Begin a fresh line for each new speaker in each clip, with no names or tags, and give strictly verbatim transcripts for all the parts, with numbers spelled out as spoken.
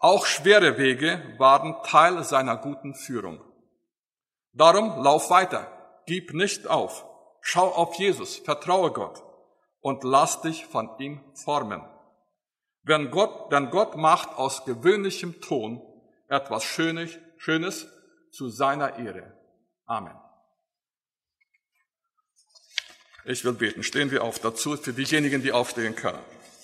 Auch schwere Wege waren Teil seiner guten Führung. Darum lauf weiter, gib nicht auf, schau auf Jesus, vertraue Gott und lass dich von ihm formen. Wenn Gott, denn Gott macht aus gewöhnlichem Ton etwas Schönes, Schönes zu seiner Ehre. Amen. Ich will beten. Stehen wir auf dazu für diejenigen, die aufstehen können.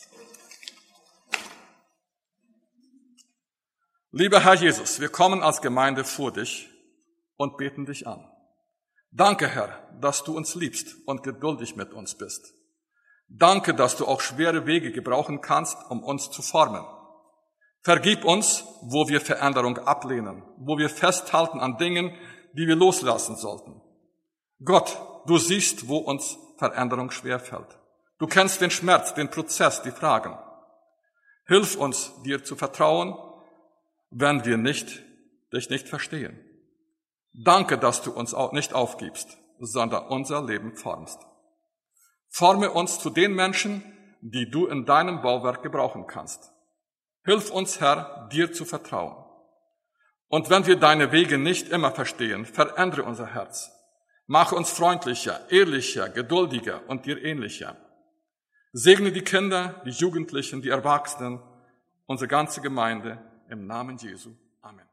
Lieber Herr Jesus, wir kommen als Gemeinde vor dich und beten dich an. Danke, Herr, dass du uns liebst und geduldig mit uns bist. Danke, dass du auch schwere Wege gebrauchen kannst, um uns zu formen. Vergib uns, wo wir Veränderung ablehnen, wo wir festhalten an Dingen, die wir loslassen sollten. Gott, du siehst, wo uns Veränderung schwerfällt. Du kennst den Schmerz, den Prozess, die Fragen. Hilf uns, dir zu vertrauen, wenn wir nicht, dich nicht verstehen. Danke, dass du uns auch nicht aufgibst, sondern unser Leben formst. Forme uns zu den Menschen, die du in deinem Bauwerk gebrauchen kannst. Hilf uns, Herr, dir zu vertrauen. Und wenn wir deine Wege nicht immer verstehen, verändere unser Herz. Mache uns freundlicher, ehrlicher, geduldiger und dir ähnlicher. Segne die Kinder, die Jugendlichen, die Erwachsenen, unsere ganze Gemeinde im Namen Jesu. Amen.